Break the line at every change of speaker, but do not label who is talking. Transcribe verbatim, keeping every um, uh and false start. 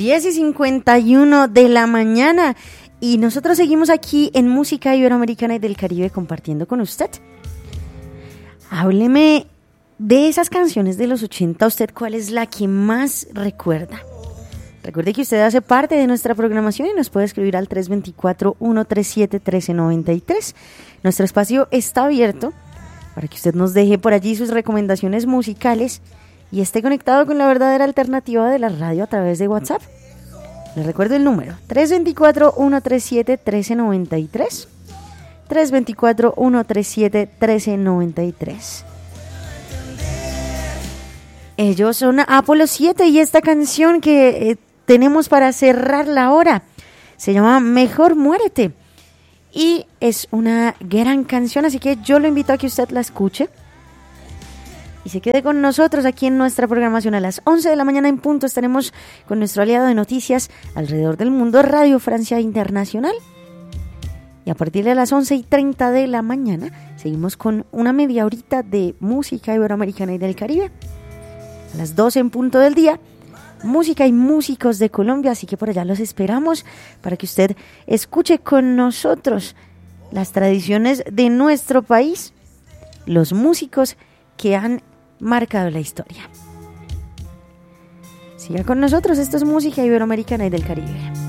diez y cincuenta y uno de la mañana y nosotros seguimos aquí en Música Iberoamericana y del Caribe compartiendo con usted. Hábleme de esas canciones de los ochenta, ¿usted cuál es la que más recuerda? Recuerde que usted hace parte de nuestra programación y nos puede escribir al tres dos cuatro, uno tres siete, uno tres nueve tres. Nuestro espacio está abierto para que usted nos deje por allí sus recomendaciones musicales y esté conectado con la verdadera alternativa de la radio a través de WhatsApp. Les recuerdo el número, tres dos cuatro, uno tres siete, uno tres nueve tres. tres dos cuatro, uno tres siete, uno tres nueve tres. Ellos son Apolo siete y esta canción que eh, tenemos para cerrar la hora se llama Mejor Muérete y es una gran canción, así que yo lo invito a que usted la escuche y se quede con nosotros aquí en nuestra programación. A las once de la mañana en punto estaremos con nuestro aliado de noticias alrededor del mundo, Radio Francia Internacional. Y a partir de las once y treinta de la mañana seguimos con una media horita de música iberoamericana y del Caribe. A las doce en punto del día, música y músicos de Colombia, así que por allá los esperamos para que usted escuche con nosotros las tradiciones de nuestro país, los músicos que han marcado la historia. Siga con nosotros, esto es Música Iberoamericana y del Caribe.